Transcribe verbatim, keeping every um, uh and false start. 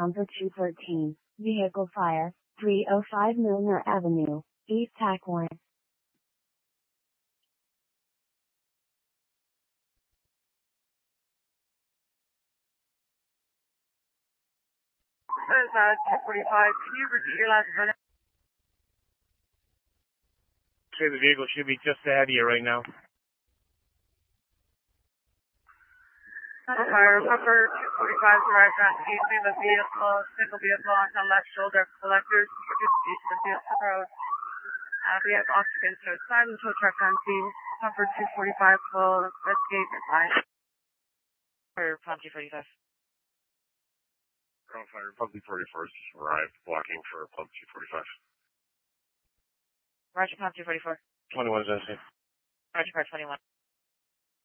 Pumper two thirteen, vehicle fire, three oh five Milner Avenue, East Tackworth. Uh, two forty-five, can you repeat your last minute? Okay, the vehicle should be just ahead of you right now. Fire, Pumper two forty-five, arrived at easing the vehicle, single vehicle on the left shoulder, collectors, east of the road. Uh, we have occupants outside and tow truck on scene. Pumper two forty-five will investigate the fire. Fire, Pump two forty-five. Ground fire, Pump two forty-first arrived, blocking for Pump two forty-five. Roger, Pump two forty-four. twenty-one is in. Roger, Car twenty-one.